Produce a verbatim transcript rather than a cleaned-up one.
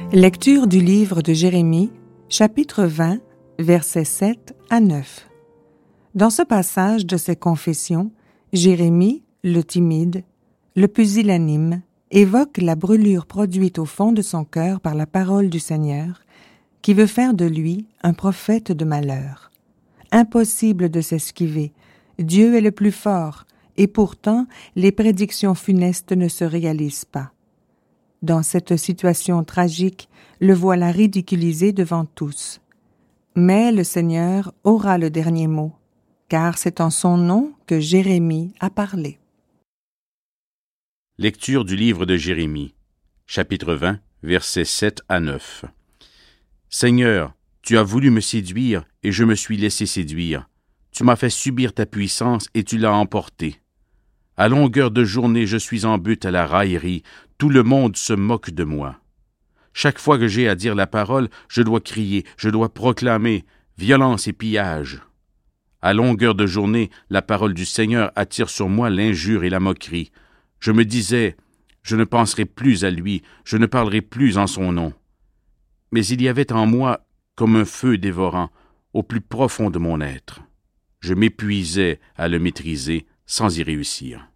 Lecture du livre de Jérémie, chapitre vingt, versets sept à neuf. Dans ce passage de ses confessions, Jérémie, le timide, le pusillanime, évoque la brûlure produite au fond de son cœur par la parole du Seigneur, qui veut faire de lui un prophète de malheur. Impossible de s'esquiver, Dieu est le plus fort, et pourtant les prédictions funestes ne se réalisent pas. Dans cette situation tragique, le voilà ridiculisé devant tous. Mais le Seigneur aura le dernier mot, car c'est en son nom que Jérémie a parlé. Lecture du livre de Jérémie, chapitre vingt, versets sept à neuf. Seigneur, tu as voulu me séduire, et je me suis laissé séduire. Tu m'as fait subir ta puissance, et tu l'as emporté. À longueur de journée, je suis en butte à la raillerie. Tout le monde se moque de moi. Chaque fois que j'ai à dire la parole, je dois crier, je dois proclamer violence et pillage. À longueur de journée, la parole du Seigneur attire sur moi l'injure et la moquerie. Je me disais, je ne penserai plus à lui, je ne parlerai plus en son nom. Mais il y avait en moi comme un feu dévorant, au plus profond de mon être. Je m'épuisais à le maîtriser sans y réussir.